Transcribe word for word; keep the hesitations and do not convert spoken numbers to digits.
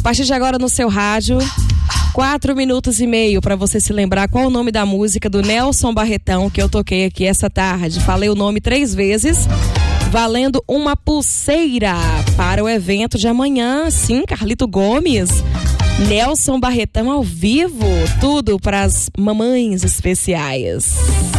partir de agora no seu rádio, quatro minutos e meio para você se lembrar qual o nome da música do Nelson Barretão que eu toquei aqui essa tarde. Falei o nome três vezes, valendo uma pulseira para o evento de amanhã. Sim, Carlito Gomes, Nelson Barretão ao vivo, tudo para as mamães especiais.